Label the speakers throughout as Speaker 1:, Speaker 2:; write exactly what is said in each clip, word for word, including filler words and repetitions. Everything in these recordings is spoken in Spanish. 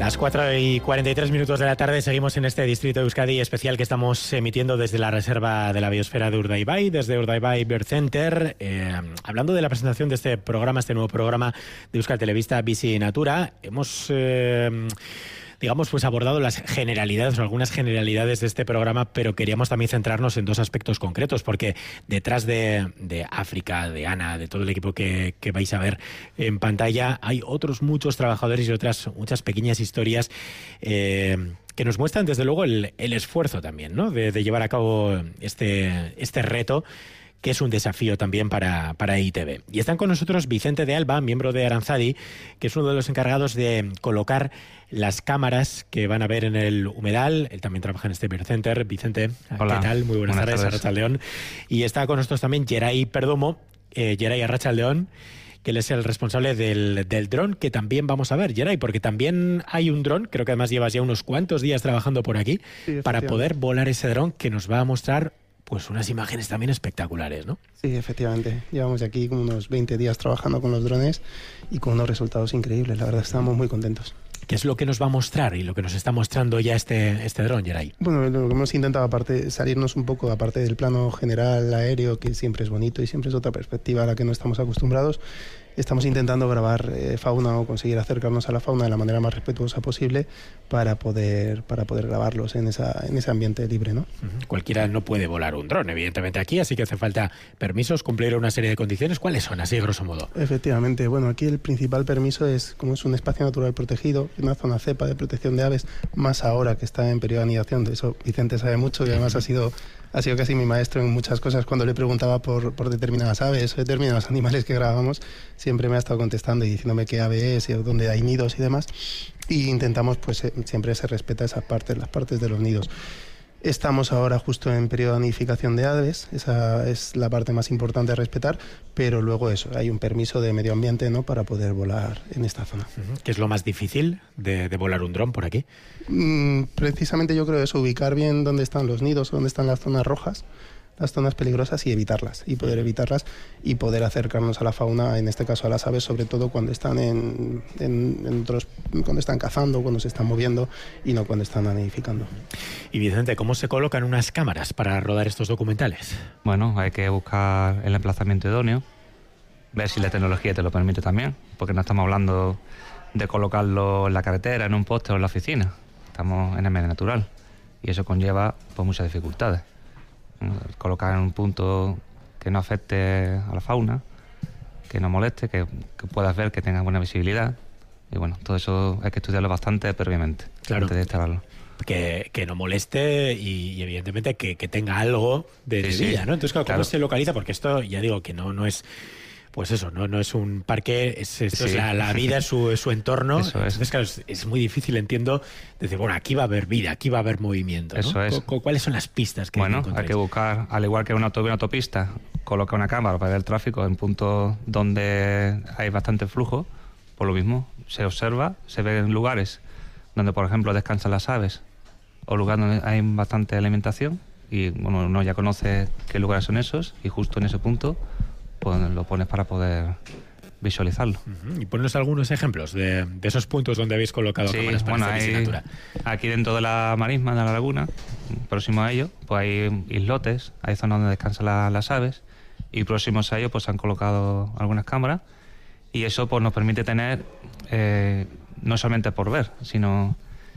Speaker 1: Las cuatro y cuarenta y tres minutos de la tarde seguimos en este distrito de Euskadi especial que estamos emitiendo desde la reserva de la biosfera de Urdaibai, desde Urdaibai Bird Center, eh, hablando de la presentación de este programa, este nuevo programa de Euskal Telebista Bizi Natura. Hemos... Eh, digamos, pues abordado las generalidades o algunas generalidades de este programa, pero queríamos también centrarnos en dos aspectos concretos, porque detrás de, de África, de Ana, de todo el equipo que, que vais a ver en pantalla, hay otros muchos trabajadores y otras muchas pequeñas historias eh, que nos muestran, desde luego, el, el esfuerzo también, ¿no?, de, de llevar a cabo este, este reto, que es un desafío también para, para E I Te Be. Y están con nosotros Vicente de Alba, miembro de Aranzadi, que es uno de los encargados de colocar las cámaras que van a ver en el humedal. Él también trabaja en este Bird Center. Vicente,
Speaker 2: hola.
Speaker 1: ¿Qué tal? Muy buenas,
Speaker 2: buenas
Speaker 1: tardes,
Speaker 2: tardes.
Speaker 1: Arratsaldeon. Y está con nosotros también Geray Perdomo, eh, Geray Arratsaldeon, que él es el responsable del, del dron, que también vamos a ver, Geray, porque también hay un dron, creo que además llevas ya unos cuantos días trabajando por aquí,
Speaker 3: Sí,
Speaker 1: para poder volar ese dron que nos va a mostrar pues unas imágenes también espectaculares, ¿no?
Speaker 3: Sí, efectivamente. Llevamos aquí como unos veinte días trabajando con los drones y con unos resultados increíbles. La verdad, estamos muy contentos.
Speaker 1: ¿Qué es lo que nos va a mostrar y lo que nos está mostrando ya este, este dron, Geray?
Speaker 3: Bueno, lo que hemos intentado, aparte, salirnos un poco aparte del plano general aéreo, que siempre es bonito y siempre es otra perspectiva a la que no estamos acostumbrados. Estamos intentando grabar eh, fauna o conseguir acercarnos a la fauna de la manera más respetuosa posible para poder, para poder grabarlos en, esa, en ese ambiente libre, ¿no?
Speaker 1: Uh-huh. Cualquiera no puede volar un dron, evidentemente, aquí, así que hace falta permisos, cumplir una serie de condiciones. ¿Cuáles son, así grosso modo?
Speaker 3: Efectivamente. Bueno, aquí el principal permiso es, como es un espacio natural protegido, una zona cepa de protección de aves, más ahora que está en periodo de anidación. De eso Vicente sabe mucho y además uh-huh. ha sido... Ha sido casi mi maestro en muchas cosas. Cuando le preguntaba por, por determinadas aves o determinados animales que grabábamos, siempre me ha estado contestando y diciéndome qué ave es y dónde hay nidos y demás. Y intentamos, pues siempre se respeta esas partes, las partes de los nidos. Estamos ahora justo en periodo de nidificación de aves, esa es la parte más importante a respetar, pero luego eso, hay un permiso de medio ambiente, ¿no?, para poder volar en esta zona.
Speaker 1: ¿Qué es lo más difícil de, de volar un dron por aquí?
Speaker 3: Mm, precisamente yo creo eso, ubicar bien dónde están los nidos, dónde están las zonas rojas, las zonas peligrosas y evitarlas, y poder evitarlas y poder acercarnos a la fauna, en este caso a las aves, sobre todo cuando están en, en, en otros, cuando están cazando, cuando se están moviendo y no cuando están nidificando.
Speaker 1: Y Vicente, ¿cómo se colocan unas cámaras para rodar estos documentales?
Speaker 2: Bueno, hay que buscar el emplazamiento idóneo, ver si la tecnología te lo permite también, porque no estamos hablando de colocarlo en la carretera, en un poste o en la oficina, estamos en el medio natural y eso conlleva pues muchas dificultades. Colocar en un punto que no afecte a la fauna, que no moleste, que, que puedas ver, que tenga buena visibilidad. Y bueno, todo eso hay que estudiarlo bastante previamente,
Speaker 1: claro,
Speaker 2: antes de instalarlo.
Speaker 1: Que, que no moleste y, y evidentemente que, que tenga algo de,
Speaker 2: sí,
Speaker 1: de vida,
Speaker 2: sí.
Speaker 1: ¿no? Entonces, claro, ¿cómo
Speaker 2: Claro.
Speaker 1: se localiza? Porque esto, ya digo, que no, no es... Pues eso, no, no es un parque, es, esto
Speaker 2: Sí.
Speaker 1: es la, la vida, es su, es su entorno.
Speaker 2: Eso es.
Speaker 1: Entonces, claro, es, es muy difícil, entiendo, decir, bueno, aquí va a haber vida, aquí va a haber movimiento, ¿no?
Speaker 2: Eso es.
Speaker 1: ¿Cu- ¿Cuáles son las pistas que
Speaker 2: Bueno, hay
Speaker 1: encontráis?
Speaker 2: que buscar, al igual que una autovía, una autopista, coloca una cámara para ver el tráfico en puntos donde hay bastante flujo. Por lo mismo, se observa, se ve en lugares donde, por ejemplo, descansan las aves o lugares donde hay bastante alimentación y bueno, uno ya conoce qué lugares son esos y justo en ese punto pues lo pones para poder visualizarlo.
Speaker 1: Uh-huh. Y ponnos algunos ejemplos de, de esos puntos donde habéis colocado
Speaker 2: Sí,
Speaker 1: cámaras para
Speaker 2: bueno,
Speaker 1: esta
Speaker 2: hay,
Speaker 1: Bici Natura.
Speaker 2: aquí dentro de la marisma, de la laguna, próximo a ello, pues hay islotes, hay zonas donde descansan la, las aves y próximos a ello pues han colocado algunas cámaras y eso pues nos permite tener, eh, no solamente por ver, sino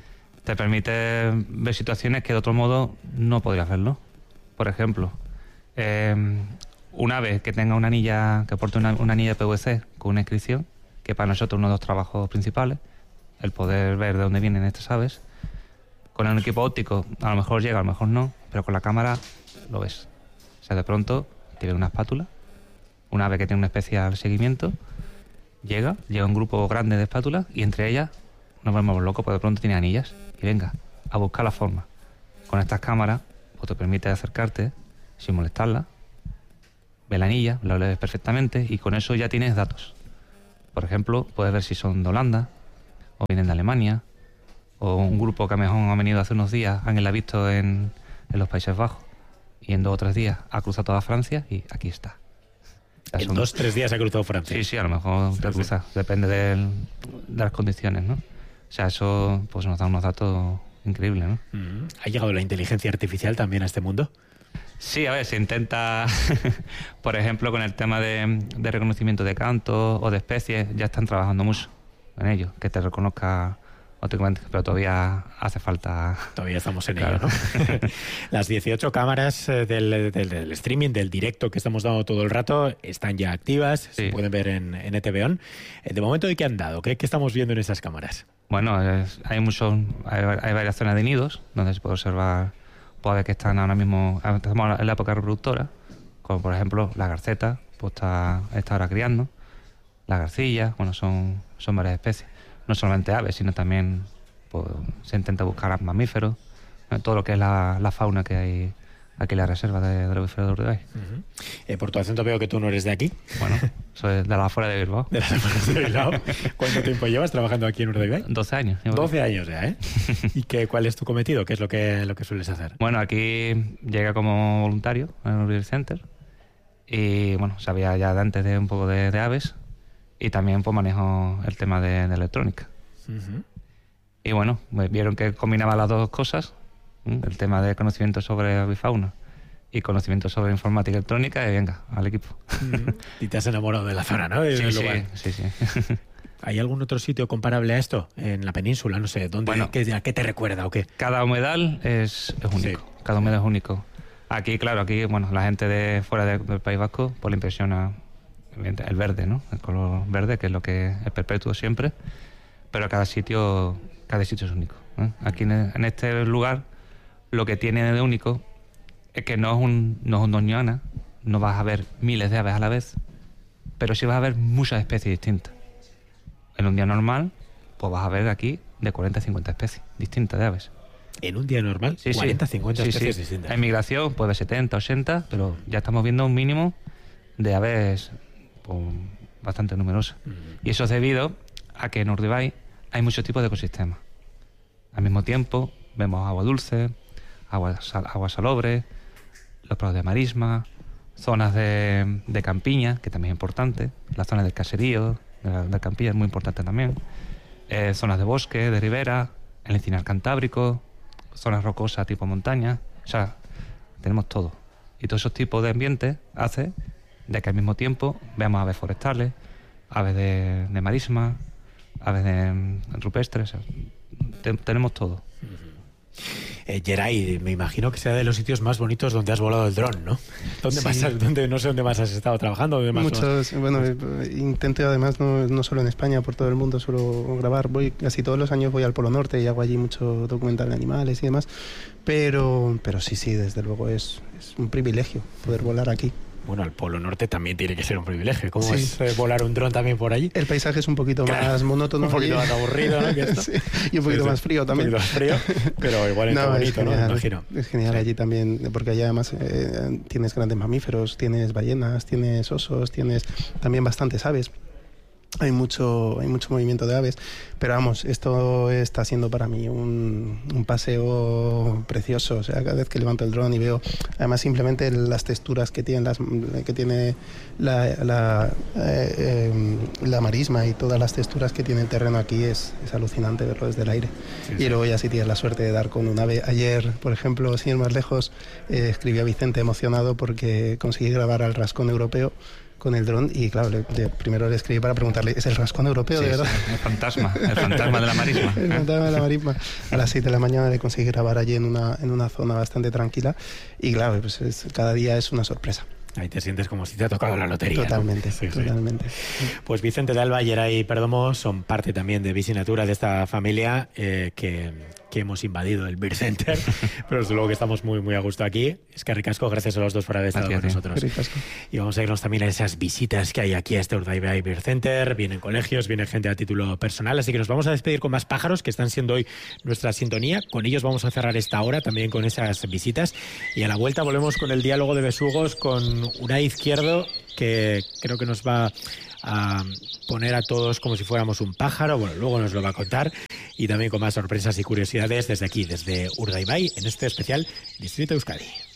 Speaker 2: te permite ver situaciones que de otro modo no podrías verlo. Por ejemplo, eh, un ave que tenga una anilla, que porte una, una anilla de P V C con una inscripción, que para nosotros es uno de los trabajos principales, el poder ver de dónde vienen estas aves. Con el equipo óptico a lo mejor llega, a lo mejor no, pero con la cámara lo ves. O sea, de pronto tiene una espátula, un ave que tiene un especial seguimiento, llega, llega un grupo grande de espátulas y entre ellas nos volvemos locos porque de pronto tiene anillas y venga, a buscar la forma. Con estas cámaras pues te permite acercarte sin molestarla, ve la anilla, la ves perfectamente y con eso ya tienes datos. Por ejemplo, puedes ver si son de Holanda o vienen de Alemania o un grupo que a lo mejor ha venido hace unos días, alguien la ha visto en, en los Países Bajos y en dos o tres días ha cruzado toda Francia y aquí está. O sea,
Speaker 1: En
Speaker 2: son...
Speaker 1: dos o tres días ha cruzado Francia.
Speaker 2: Sí, sí, a lo mejor
Speaker 1: Sí,
Speaker 2: te
Speaker 1: sí.
Speaker 2: cruza, depende del, de las condiciones, ¿no? O sea, eso pues nos da unos datos increíbles, ¿no?
Speaker 1: Mm. ¿Ha llegado la inteligencia artificial también a este mundo?
Speaker 2: Sí, a ver, se intenta, por ejemplo, con el tema de, de reconocimiento de cantos o de especies, ya están trabajando mucho en ello, que te reconozca automáticamente, pero todavía hace falta...
Speaker 1: Todavía estamos en
Speaker 2: claro.
Speaker 1: ello, ¿no? Las dieciocho cámaras del, del, del streaming, del directo que estamos dando todo el rato, están ya activas, sí. Se pueden ver en, en E T V On. De momento, ¿de qué han dado? ¿Qué, qué estamos viendo en esas cámaras?
Speaker 2: Bueno, es, hay muchos, hay, hay varias zonas de nidos donde se puede observar, puede ver que están ahora mismo, estamos en la época reproductora, como por ejemplo la garceta, pues está, está ahora criando, las garcillas, bueno, son, son varias especies. No solamente aves, sino también pues, se intenta buscar mamíferos, ¿no? Todo lo que es la, la fauna que hay aquí en la reserva de, de la biosfera de Urdaibai.
Speaker 1: Uh-huh. eh, por tu acento veo que tú no eres de aquí.
Speaker 2: Bueno, soy de la afuera de Bilbao.
Speaker 1: De las afueras de Bilbao. ¿Cuánto tiempo llevas trabajando aquí en Urdaibai?
Speaker 2: doce años.
Speaker 1: doce años ya, ¿eh? ¿Y qué, cuál es tu cometido? ¿Qué es lo que, lo que sueles hacer?
Speaker 2: Bueno, aquí llegué como voluntario en el Urdaibai Center y bueno, sabía ya de antes de un poco de, de aves. Y también pues manejo el tema de, de electrónica. Uh-huh. Y bueno, pues, vieron que combinaba las dos cosas, ¿eh? El tema de conocimiento sobre avifauna y conocimiento sobre informática electrónica, y venga, al equipo.
Speaker 1: Uh-huh. Y te has enamorado de la zona, ¿no? De
Speaker 2: sí,
Speaker 1: el
Speaker 2: sí,
Speaker 1: lugar.
Speaker 2: sí, sí.
Speaker 1: ¿Hay algún otro sitio comparable a esto? En la península, no sé, ¿dónde,
Speaker 2: bueno,
Speaker 1: qué, ¿a qué te recuerda o qué?
Speaker 2: Cada humedal es, es único, sí. Cada humedal es único. Aquí, claro, aquí, bueno, la gente de fuera de, del País Vasco, pues le impresiona el verde, ¿no? El color verde, que es lo que es perpetuo siempre, pero cada sitio cada sitio es único, ¿eh? Aquí en, en este lugar lo que tiene de único es que no es un no es un doñana, no vas a ver miles de aves a la vez, pero sí vas a ver muchas especies distintas. En un día normal, pues vas a ver aquí de cuarenta a cincuenta especies distintas de aves.
Speaker 1: ¿En un día normal?
Speaker 2: Sí,
Speaker 1: cuarenta a cincuenta
Speaker 2: sí,
Speaker 1: especies
Speaker 2: sí.
Speaker 1: distintas.
Speaker 2: En migración puede haber setenta, ochenta, pero ya estamos viendo un mínimo de aves pues, bastante numerosa. Uh-huh. Y eso es debido a que en Urdaibai hay muchos tipos de ecosistemas. Al mismo tiempo vemos agua dulce, agua, sal, agua salobre, los prados de marisma, zonas de, de campiña, que también es importante, las zonas del caserío, de la, de campiña es muy importante también, eh, zonas de bosque, de ribera, el encinar cantábrico, zonas rocosas tipo montaña, o sea, tenemos todo. Y todos esos tipos de ambientes hace de que al mismo tiempo veamos aves forestales, aves de, de marisma, aves de rupestres, o sea, te, tenemos todo.
Speaker 1: Eh, Geray, me imagino que sea de los sitios más bonitos donde has volado el dron, ¿no? ¿Dónde
Speaker 3: sí.
Speaker 1: más has, dónde, no sé dónde más has estado trabajando? ¿Dónde más
Speaker 3: Muchos,
Speaker 1: más?
Speaker 3: bueno, intento además no, no solo en España, por todo el mundo suelo grabar. Voy casi todos los años voy al Polo Norte y hago allí mucho documental de animales y demás. Pero, pero sí, sí, desde luego es, es un privilegio poder volar aquí.
Speaker 1: Bueno, al Polo Norte también tiene que ser un privilegio. ¿Cómo sí. es eh, volar un dron también por allí?
Speaker 3: El paisaje es un poquito claro, más monótono.
Speaker 1: Un poquito más aburrido, ¿no? Que
Speaker 3: sí, y un poquito sí, más frío también.
Speaker 1: Un poquito más frío, pero igual es no, bonito, es genial, ¿no? Me imagino.
Speaker 3: Es genial sí. allí también, porque allá además eh, tienes grandes mamíferos, tienes ballenas, tienes osos, tienes también bastantes aves. Hay mucho, hay mucho movimiento de aves, pero vamos, esto está siendo para mí un, un paseo precioso. O sea, cada vez que levanto el dron y veo, además simplemente las texturas que tiene, las, que tiene la, la, eh, eh, la marisma y todas las texturas que tiene el terreno aquí es, es alucinante verlo desde el aire. Sí, sí. Y luego ya si tienes la suerte de dar con un ave. Ayer, por ejemplo, sin ir más lejos, eh, escribí a Vicente emocionado porque conseguí grabar al rascón europeo con el dron y claro, le, le, primero le escribí para preguntarle, ¿es el rascón europeo
Speaker 2: sí,
Speaker 3: de verdad?
Speaker 2: Sí, el fantasma, el fantasma de la marisma.
Speaker 3: El fantasma de la marisma. A las seis de la mañana le conseguí grabar allí en una, en una zona bastante tranquila y claro, pues es, cada día es una sorpresa.
Speaker 1: Ahí te sientes como si te ha tocado la lotería.
Speaker 3: Totalmente,
Speaker 1: ¿no? sí,
Speaker 3: totalmente.
Speaker 1: Sí. Pues Vicente de Alba y Geray Perdomo son parte también de Vicinatura, de esta familia eh, que, que hemos invadido el Beer Center, pero desde luego que estamos muy muy a gusto aquí. Es que ricasco, gracias a los dos por haber estado
Speaker 2: gracias,
Speaker 1: con nosotros.
Speaker 3: Ricasco.
Speaker 1: Y vamos a irnos también a esas visitas que hay aquí a este Urdaibai Beer Center. Vienen colegios, viene gente a título personal, así que nos vamos a despedir con más pájaros que están siendo hoy nuestra sintonía. Con ellos vamos a cerrar esta hora también con esas visitas y a la vuelta volvemos con el diálogo de besugos con Unai Izquierdo, que creo que nos va a poner a todos como si fuéramos un pájaro. Bueno, luego nos lo va a contar, y también con más sorpresas y curiosidades desde aquí, desde Urdaibai, en este especial Distrito Euskadi.